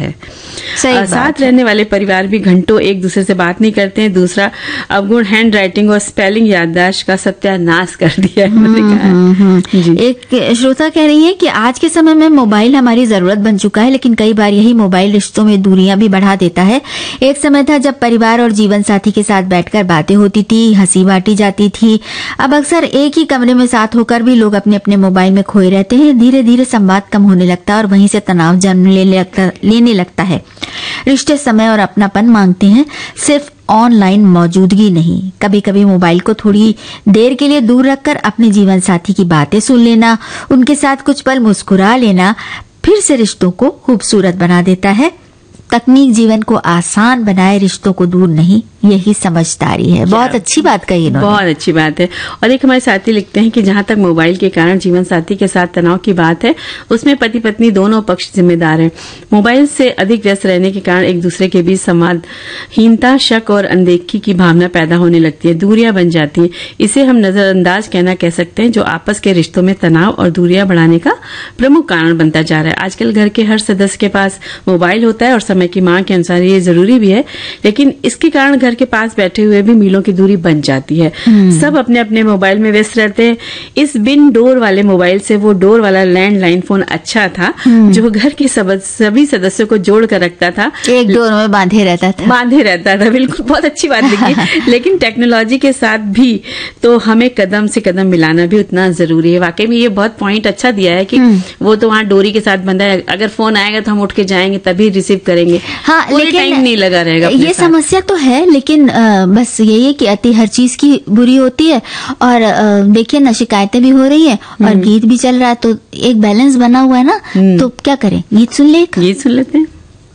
है। साथ रहने वाले परिवार भी घंटों एक दूसरे से बात नहीं करते हैं। दूसरा अवगुण हैंड राइटिंग और स्पेलिंग याददाश्त का सत्यानाश कर दिया है। एक श्रोता कह रही है कि आज के समय में मोबाइल हमारी जरूरत बन चुका है, लेकिन कई बार यही मोबाइल रिश्तों में दूरियां भी बढ़ा देता है। एक समय था जब परिवार और जीवन साथी के साथ बैठकर बातें होती थी, हंसी बांटी जाती थी। अब अक्सर एक ही कमरे में साथ होकर भी लोग अपने अपने मोबाइल में खोए रहते हैं। धीरे धीरे संवाद कम होने लगता है और वहीं से तनाव जन्म लेने लगता है। रिश्ते समय और अपनापन मांगते हैं, सिर्फ ऑनलाइन मौजूदगी नहीं। कभी कभी मोबाइल को थोड़ी देर के लिए दूर रखकर अपने जीवन साथी की बातें सुन लेना, उनके साथ कुछ पल मुस्कुरा लेना फिर से रिश्तों को खूबसूरत बना देता है। तकनीक जीवन को आसान बनाए, रिश्तों को दूर नहीं, यही समझदारी है। बहुत अच्छी बात कही इन्होंने। बहुत अच्छी बात है। और एक हमारे साथी लिखते हैं कि जहां तक मोबाइल के कारण जीवन साथी के साथ तनाव की बात है, उसमें पति पत्नी दोनों पक्ष जिम्मेदार हैं। मोबाइल से अधिक व्यस्त रहने के कारण एक दूसरे के बीच संवादहीनता, शक और अनदेखी की भावना पैदा होने लगती है, दूरियां बन जाती है। इसे हम नजरअंदाज कहना कह सकते हैं, जो आपस के रिश्तों में तनाव और दूरियां बढ़ाने का प्रमुख कारण बनता जा रहा है। आजकल घर के हर सदस्य के पास मोबाइल होता है और समय की मांग के अनुसार ये जरूरी भी है, लेकिन इसके कारण घर के पास बैठे हुए भी मीलों की दूरी बन जाती है। सब अपने अपने मोबाइल में व्यस्त रहते हैं। इस बिन डोर वाले मोबाइल से वो डोर वाला लैंडलाइन फोन अच्छा था, जो घर के सभी सदस्यों को जोड़ कर रखता था, एक डोर में बांधे रहता था। बिल्कुल, बहुत अच्छी बात लिखी। लेकिन टेक्नोलॉजी के साथ भी तो हमें कदम से कदम मिलाना भी उतना जरूरी है। वाकई में ये बहुत पॉइंट अच्छा दिया है कि वो तो वहाँ डोरी के साथ बंधा है, अगर फोन आएगा तो हम उठ के जाएंगे तभी रिसीव करेंगे। हाँ, लेकिन टाइम नहीं लगा रहेगा। ये समस्या तो है, लेकिन बस यही है कि अति हर चीज की बुरी होती है। और देखिए ना, शिकायतें भी हो रही है और गीत भी चल रहा है, तो एक बैलेंस बना हुआ है ना। तो क्या करें, गीत सुन लेते हैं।